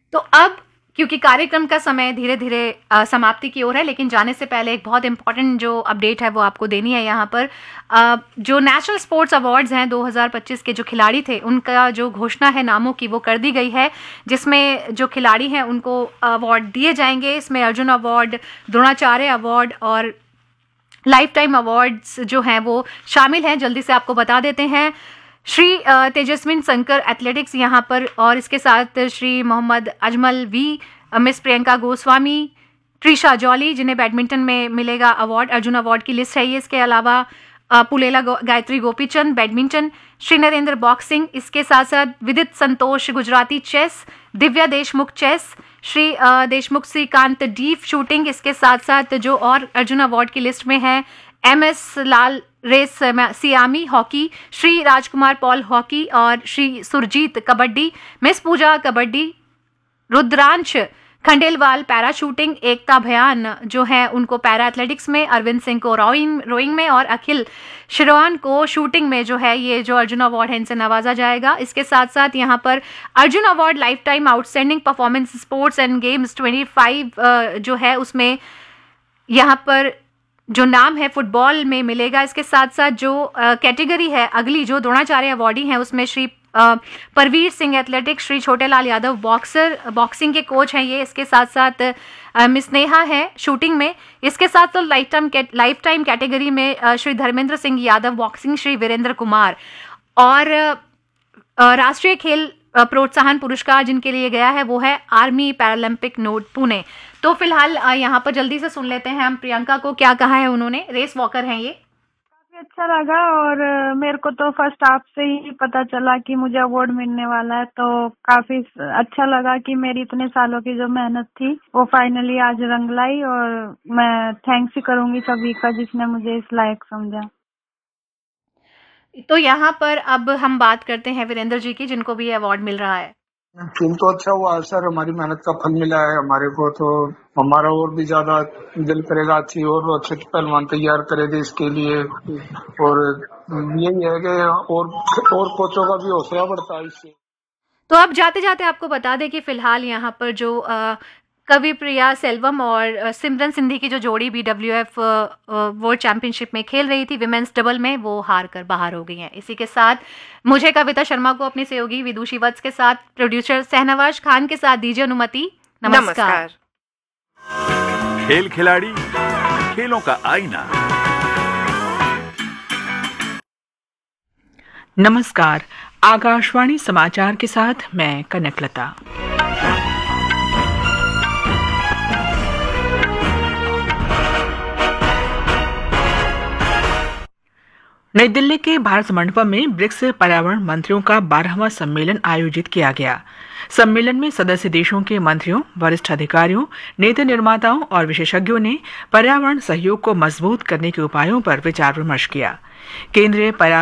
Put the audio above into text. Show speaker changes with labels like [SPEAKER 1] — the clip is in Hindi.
[SPEAKER 1] तो अब क्योंकि कार्यक्रम का समय धीरे धीरे समाप्ति की ओर है, लेकिन जाने से पहले एक बहुत इंपॉर्टेंट जो अपडेट है वो आपको देनी है यहाँ पर। जो नेशनल स्पोर्ट्स अवार्ड्स हैं 2025 के जो खिलाड़ी थे उनका जो घोषणा है नामों की वो कर दी गई है, जिसमें जो खिलाड़ी हैं उनको अवार्ड दिए जाएंगे। इसमें अर्जुन अवार्ड, द्रोणाचार्य अवार्ड और लाइफ टाइम अवार्ड्स जो हैं वो शामिल हैं। जल्दी से आपको बता देते हैं। श्री तेजस्विन शंकर एथलेटिक्स यहाँ पर, और इसके साथ Shri Mohammad Ajmal we, miss Priyanka Goswami, Trisha jolly जिन्हें बैडमिंटन में मिलेगा अवार्ड, अर्जुन अवार्ड की लिस्ट है ये। इसके अलावा पुलेला गायत्री गोपीचंद बैडमिंटन, श्री नरेंद्र बॉक्सिंग, इसके साथ साथ विदित संतोष Gujarati chess, Divya Deshmukh chess, Shri Deshmukh Shrikant deep shooting, इसके साथ साथ जो और अर्जुन अवार्ड की लिस्ट में है MS लाल रेस सियामी hockey, Shri Rajkumar Paul hockey और श्री सुरजीत कबड्डी, मिस पूजा कबड्डी, रुद्रांश खंडेलवाल पैरा शूटिंग, एकता भयान जो है उनको पैरा एथलेटिक्स में, अरविंद सिंह को रोइंग में और अखिल शिरवान को शूटिंग में जो है ये जो अर्जुन अवार्ड है इनसे नवाजा जाएगा। इसके साथ साथ यहाँ पर Arjun award life time outstanding performance sports and games 25 जो है उसमें यहाँ पर जो नाम है फुटबॉल में मिलेगा। इसके साथ साथ जो कैटेगरी है अगली जो द्रोणाचार्य अवार्डी हैं उसमें श्री परवीर सिंह एथलेटिक्स, श्री छोटेलाल यादव बॉक्सिंग के कोच हैं ये। इसके साथ साथ मिस नेहा है शूटिंग में। इसके साथ तो लाइफ टाइम कैटेगरी में श्री धर्मेंद्र सिंह यादव बॉक्सिंग, श्री वीरेंद्र कुमार, और राष्ट्रीय खेल प्रोत्साहन पुरस्कार जिनके लिए गया है वो है आर्मी पैरालंपिक नोट पुणे। तो फिलहाल यहाँ पर जल्दी से सुन लेते हैं हम प्रियंका को क्या कहा है उन्होंने। रेस वॉकर हैं ये।
[SPEAKER 2] काफी अच्छा लगा, और मेरे को तो फर्स्ट आपसे ही पता चला कि मुझे अवार्ड मिलने वाला है, तो काफी अच्छा लगा कि मेरी इतने सालों की जो मेहनत थी वो फाइनली आज रंग लाई, और मैं थैंक्स ही करूंगी सभी का जिसने मुझे इस लायक समझा।
[SPEAKER 1] तो यहाँ पर अब हम बात करते हैं वीरेंद्र जी की जिनको भी अवार्ड मिल रहा है।
[SPEAKER 3] टीम तो अच्छा हुआ है सर, हमारी मेहनत का फल मिला है हमारे को, तो हमारा और भी ज्यादा दिल करेगा अच्छी और अच्छे पहलवान तैयार करेंगे इसके लिए, और यही है कि और कोचों का भी हौसला बढ़ता है इससे।
[SPEAKER 1] तो अब जाते जाते आपको बता दें कि फिलहाल यहाँ पर जो कवि प्रिया सेल्वम और सिमरन सिंधी की जो जोड़ी BWF वर्ल्ड चैंपियनशिप में खेल रही थी विमेंस डबल में, वो हार कर बाहर हो गई हैं। इसी के साथ मुझे कविता शर्मा को अपनी सहयोगी विदुषी वत्स के साथ प्रोड्यूसर सहनवाज खान के साथ दीजिए अनुमति। नमस्कार।
[SPEAKER 4] खेल खिलाड़ी, खेलों का आईना।
[SPEAKER 5] नमस्कार, आकाशवाणी समाचार के साथ मैं कनकलता। नई दिल्ली के भारत मंडपम में ब्रिक्स पर्यावरण मंत्रियों का 12वां सम्मेलन आयोजित किया गया। सम्मेलन में सदस्य देशों के मंत्रियों, वरिष्ठ अधिकारियों, नीति निर्माताओं और विशेषज्ञों ने पर्यावरण सहयोग को मजबूत करने के उपायों पर विचार विमर्श किया। केंद्रीय पर्यावरण